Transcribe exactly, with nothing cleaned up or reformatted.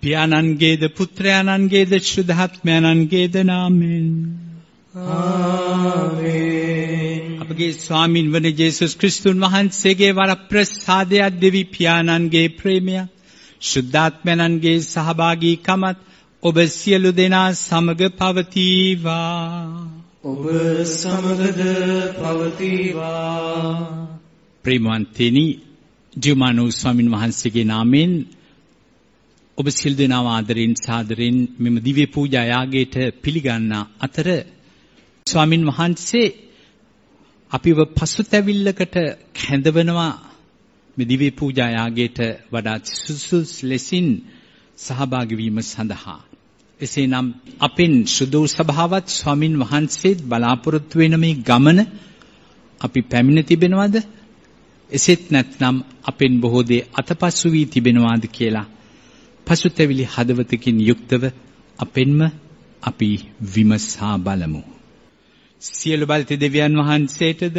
පියාණන්ගේද පුත්‍රයාණන්ගේද ශුද්ධාත්මයන්ගේද නාමයෙන් ආමේන්. අපගේ ස්වාමින් වන ජේසුස් ක්‍රිස්තුන් වහන්සේගේ වරප්‍රසාදයක් දෙවි පියාණන්ගේ ප්‍රේමය ශුද්ධාත්මයන්ගේ සහභාගීකමත් ඔබ සියලු දෙනා සමග පවතිවා. ඔබ සමගද පවතිවා. ප්‍රේමවන්තනි, ජීවමාන වූ ස්වාමින් වහන්සේගේ නාමයෙන් ඔබ සියලු දෙනාව ආදරෙන් සාදරෙන් මෙම දිව්‍ය පූජා යාගයට පිළිගන්න අතර ස්වාමින් වහන්සේ අපිව පසුතැවිල්ලකට කැඳවනවා මේ දිව්‍ය පූජා යාගයට වඩා සුසුස් ලෙසින් සහභාගී වීම සඳහා. එසේනම් අපෙන් සුදු සභාවත් ස්වාමින් වහන්සේත් බලාපොරොත්තු වෙන මේ ගමන අපි පැමිණ තිබෙනවද? එසේත් නැත්නම් අපෙන් බොහෝ දේ අතපසු වී තිබෙනවාද කියලා පසුතැවිලි හදවතකින් යුක්තව අපෙන්ම අපි විමසා බලමු. සියලු බලති දෙවියන් වහන්සේටද